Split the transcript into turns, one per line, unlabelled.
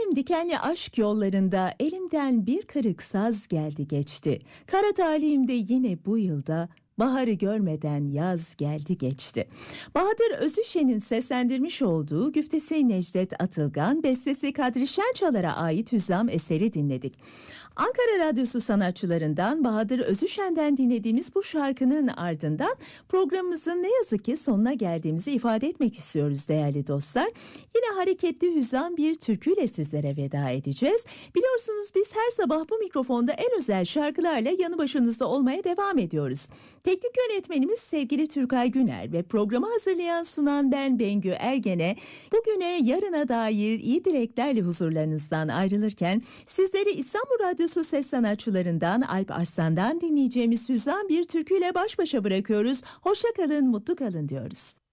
Benim dikenli aşk yollarında elimden bir kırık saz geldi geçti. Kara talihimde yine bu yılda baharı görmeden yaz geldi geçti. Bahadır Özüşen'in seslendirmiş olduğu güftesi Necdet Atılgan, bestesi Kadri Şençalar'a ait Hüzzam eseri dinledik. Ankara Radyosu sanatçılarından Bahadır Özüşen'den dinlediğimiz bu şarkının ardından programımızın ne yazık ki sonuna geldiğimizi ifade etmek istiyoruz değerli dostlar. Yine hareketli hüzzam bir türküyle sizlere veda edeceğiz. Biliyorsunuz biz her sabah bu mikrofonda en özel şarkılarla yanı başınızda olmaya devam ediyoruz. Teknik yönetmenimiz sevgili Türkay Güner ve programı hazırlayan sunan ben Bengü Ergen'e bugüne yarına dair iyi dileklerle huzurlarınızdan ayrılırken sizleri İstanbul Radyosu ses sanatçılarından Alp Arslan'dan dinleyeceğimiz hüzzam bir türküyle baş başa bırakıyoruz. Hoşça kalın, mutlu kalın diyoruz.